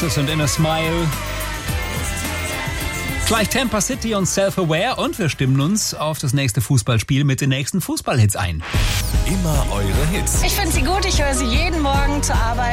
Faces und Inner Smile. Gleich Tampa City und Self-Aware und wir stimmen uns auf das nächste Fußballspiel mit den nächsten Fußballhits ein. Immer eure Hits. Ich finde sie gut, ich höre sie jeden Morgen zur Arbeit.